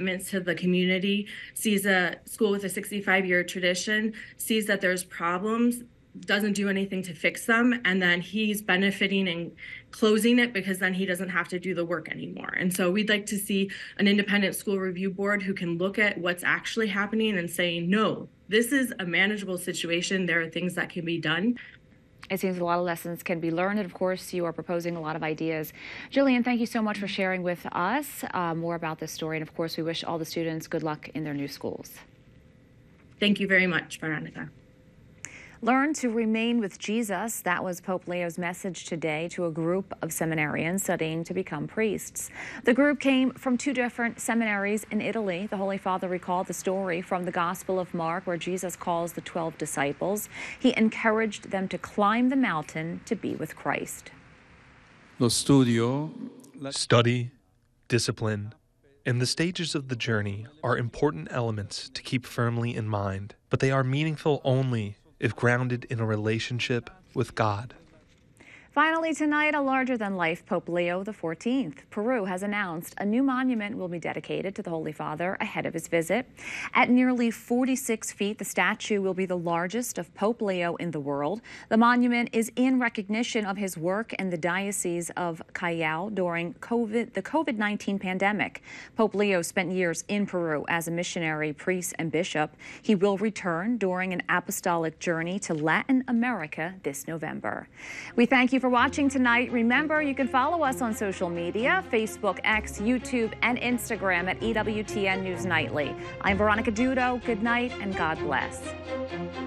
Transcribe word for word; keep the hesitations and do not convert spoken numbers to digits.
commitments to the community, sees a school with a sixty-five year tradition, sees that there's problems, doesn't do anything to fix them, and then he's benefiting and closing it because then he doesn't have to do the work anymore. And so we'd like to see an independent school review board who can look at what's actually happening and say, no, this is a manageable situation. There are things that can be done. It seems a lot of lessons can be learned, and of course you are proposing a lot of ideas. Jillian, thank you so much for sharing with us uh, more about this story, and of course we wish all the students good luck in their new schools. Thank you very much, Veronica. Learn to remain with Jesus. That was Pope Leo's message today to a group of seminarians studying to become priests. The group came from two different seminaries in Italy. The Holy Father recalled the story from the Gospel of Mark where Jesus calls the twelve disciples. He encouraged them to climb the mountain to be with Christ. Lo studio, Study, discipline, and the stages of the journey are important elements to keep firmly in mind, but they are meaningful only if grounded in a relationship with God. Finally tonight, a larger-than-life Pope Leo the fourteenth. Peru has announced a new monument will be dedicated to the Holy Father ahead of his visit. At nearly forty-six feet, the statue will be the largest of Pope Leo in the world. The monument is in recognition of his work in the Diocese of Callao during COVID, the COVID nineteen pandemic. Pope Leo spent years in Peru as a missionary, priest, and bishop. He will return during an apostolic journey to Latin America this November. We thank you for watching tonight. Remember, you can follow us on social media, Facebook, X, YouTube, and Instagram at E W T N News Nightly. I'm Veronica Dudo. Good night and God bless.